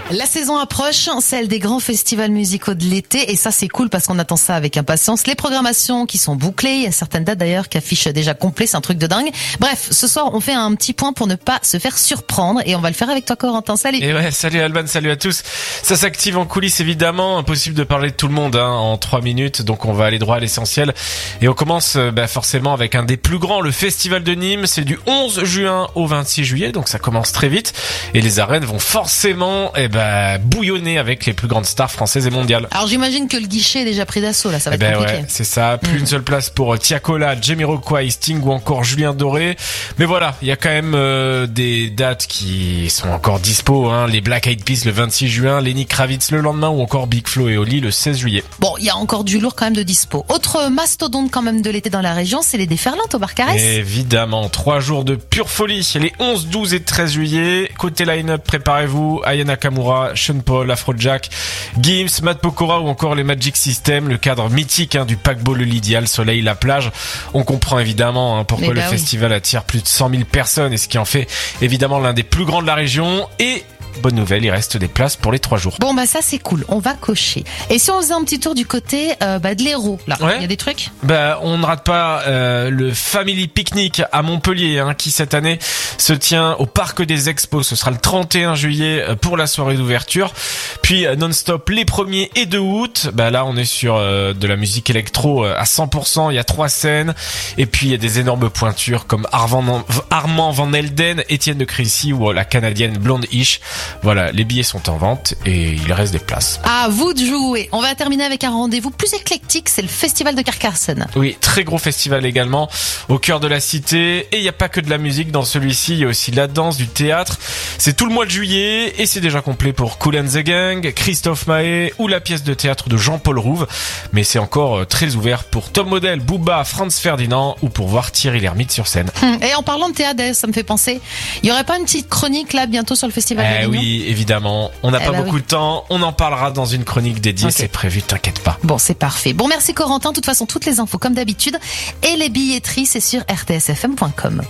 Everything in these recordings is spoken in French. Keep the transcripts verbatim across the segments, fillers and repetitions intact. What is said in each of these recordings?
La saison approche, celle des grands festivals musicaux de l'été, et ça c'est cool parce qu'on attend ça avec impatience. Les programmations qui sont bouclées, il y a certaines dates d'ailleurs qui affichent déjà complet, c'est un truc de dingue. Bref, ce soir on fait un petit point pour ne pas se faire surprendre, et on va le faire avec toi Corentin. Salut. Et ouais, salut Alban, salut à tous. Ça s'active en coulisses évidemment, impossible de parler de tout le monde hein, en trois minutes, donc on va aller droit à l'essentiel. Et on commence bah, forcément avec un des plus grands, le Festival de Nîmes. C'est du onze juin au vingt-six juillet, donc ça commence très vite. Et les arènes vont forcément eh ben, Bah, bouillonner avec les plus grandes stars françaises et mondiales. Alors j'imagine que le guichet est déjà pris d'assaut là, ça va eh être ben compliqué. Ouais, c'est ça, plus mmh. une seule place pour Tiakola, Jamiroquai, Sting ou encore Julien Doré. Mais voilà, il y a quand même euh, des dates qui sont encore dispo, hein. Les Black Eyed Peas le vingt-six juin, Lenny Kravitz le lendemain ou encore Big Flo et Oli le seize juillet. Bon, il y a encore du lourd quand même de dispo. Autre mastodonte quand même de l'été dans la région, c'est les Déferlantes au Barcarès. Évidemment, trois jours de pure folie, les onze, douze et treize juillet. Côté line-up, préparez-vous, Aya Nakamura, Sean Paul, Afrojack, Gims, Matt Pokora ou encore les Magic System, le cadre mythique hein, du paquebot Le Lydia, le soleil, la plage. On comprend évidemment hein, pourquoi bah le oui. festival attire plus de cent mille personnes et ce qui en fait évidemment l'un des plus grands de la région. Et bonne nouvelle, il reste des places pour les trois jours. Bon bah ça c'est cool, on va cocher. Et si on faisait un petit tour du côté euh, bah, de l'Hérault, là, ouais. il y a des trucs. Bah on ne rate pas euh, le Family Picnic à Montpellier, hein, qui cette année se tient au Parc des Expos. Ce sera le trente et un juillet pour la soirée d'ouverture. Puis euh, non-stop les premiers et deux août. Bah là on est sur euh, de la musique électro à cent pour cent. Il y a trois scènes et puis il y a des énormes pointures comme Armand, Armand Van Helden, Étienne de Crécy ou la Canadienne Blonde Ish. Voilà, les billets sont en vente et il reste des places. À vous de jouer. On va terminer avec un rendez-vous plus éclectique, c'est le Festival de Carcassonne. Oui, très gros festival également, au cœur de la cité. Et il n'y a pas que de la musique dans celui-ci, il y a aussi de la danse, du théâtre. C'est tout le mois de juillet et c'est déjà complet pour Kool and the Gang, Christophe Maé ou la pièce de théâtre de Jean-Paul Rouve. Mais c'est encore très ouvert pour Tom Model, Booba, Franz Ferdinand ou pour voir Thierry Lhermitte sur scène. Et en parlant de théâtre, ça me fait penser, il n'y aurait pas une petite chronique là bientôt sur le Festival eh de Nîmes? Oui, évidemment. On n'a eh pas bah beaucoup oui. de temps. On en parlera dans une chronique dédiée. Okay. C'est prévu, t'inquiète pas. Bon, c'est parfait. Bon, merci Corentin. De toute façon, toutes les infos comme d'habitude. Et les billetteries, c'est sur r t s f m point com.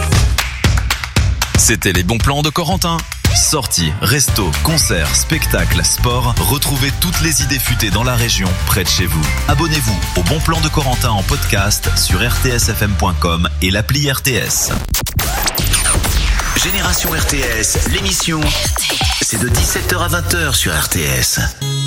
C'était les bons plans de Corentin. Sorties, restos, concerts, spectacles, sport. Retrouvez toutes les idées futées dans la région, près de chez vous. Abonnez-vous au Bon Plan de Corentin en podcast sur r t s f m point com et l'appli R T S. Génération R T S, l'émission, c'est de dix-sept heures à vingt heures sur R T S.